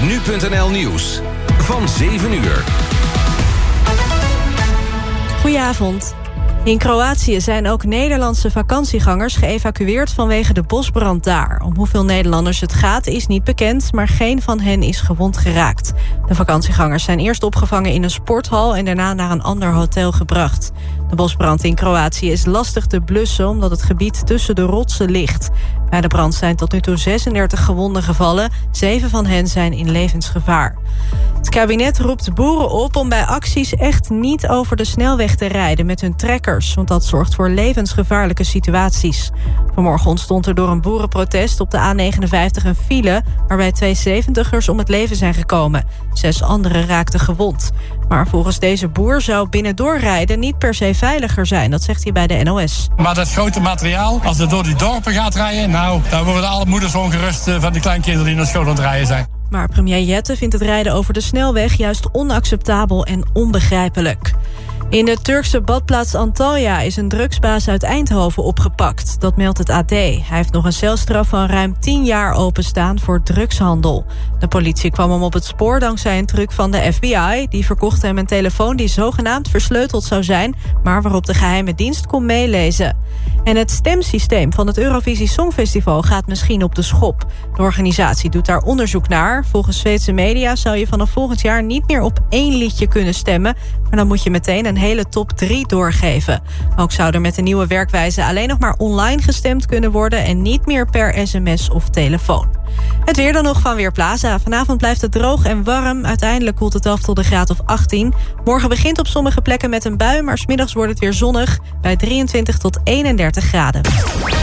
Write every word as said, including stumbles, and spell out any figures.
nu punt n l nieuws van zeven uur. Goedenavond. In Kroatië zijn ook Nederlandse vakantiegangers geëvacueerd vanwege de bosbrand daar. Om hoeveel Nederlanders het gaat is niet bekend, maar geen van hen is gewond geraakt. De vakantiegangers zijn eerst opgevangen in een sporthal en daarna naar een ander hotel gebracht. De bosbrand in Kroatië is lastig te blussen omdat het gebied tussen de rotsen ligt. Bij de brand zijn tot nu toe zesendertig gewonden gevallen. Zeven van hen zijn in levensgevaar. Het kabinet roept boeren op om bij acties echt niet over de snelweg te rijden met hun trekkers, want dat zorgt voor levensgevaarlijke situaties. Vanmorgen ontstond er door een boerenprotest op de A negenenvijftig een file, waarbij twee zeventigers om het leven zijn gekomen. Zes anderen raakten gewond. Maar volgens deze boer zou binnendoorrijden niet per se veiliger zijn. Dat zegt hij bij de N O S. Maar dat grote materiaal, als het door die dorpen gaat rijden, nou, dan worden alle moeders ongerust van die kleinkinderen die naar school aan het rijden zijn. Maar premier Jette vindt het rijden over de snelweg juist onacceptabel en onbegrijpelijk. In de Turkse badplaats Antalya is een drugsbaas uit Eindhoven opgepakt. Dat meldt het A D. Hij heeft nog een celstraf van ruim tien jaar openstaan voor drugshandel. De politie kwam hem op het spoor dankzij een truc van de F B I. Die verkocht hem een telefoon die zogenaamd versleuteld zou zijn, maar waarop de geheime dienst kon meelezen. En het stemsysteem van het Eurovisie Songfestival gaat misschien op de schop. De organisatie doet daar onderzoek naar. Volgens Zweedse media zou je vanaf volgend jaar niet meer op één liedje kunnen stemmen, maar dan moet je meteen een hele top drie doorgeven. Ook zou er met de nieuwe werkwijze alleen nog maar online gestemd kunnen worden en niet meer per sms of telefoon. Het weer dan nog van Weerplaza. Vanavond blijft het droog en warm. Uiteindelijk koelt het af tot een graad of achttien. Morgen begint op sommige plekken met een bui, maar 's middags wordt het weer zonnig bij drieëntwintig tot eenendertig graden.